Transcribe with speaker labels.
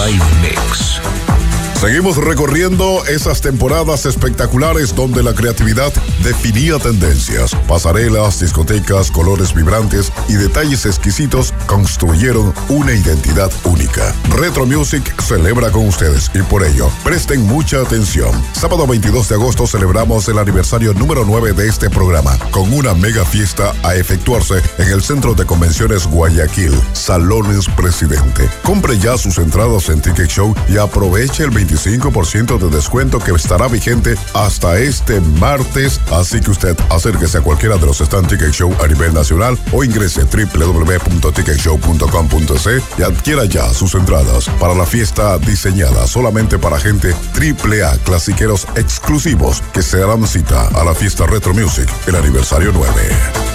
Speaker 1: Live Mix.
Speaker 2: Seguimos recorriendo esas temporadas espectaculares donde la creatividad definía tendencias. Pasarelas, discotecas, colores vibrantes y detalles exquisitos construyeron una identidad única. Retro Music celebra con ustedes y por ello, presten mucha atención. Sábado 22 de agosto celebramos el aniversario número 9 de este programa, con una mega fiesta a efectuarse en el Centro de Convenciones Guayaquil, Salones Presidente. Compre ya sus entradas en Ticket Show y aproveche el 25% de descuento que estará vigente hasta este martes. Así que usted acérquese a cualquiera de los stand Ticket Show a nivel nacional o ingrese www.ticketshow.com.c y adquiera ya sus entradas para la fiesta diseñada solamente para gente AAA, clasiqueros exclusivos que se darán cita a la fiesta Retro Music, el aniversario 9.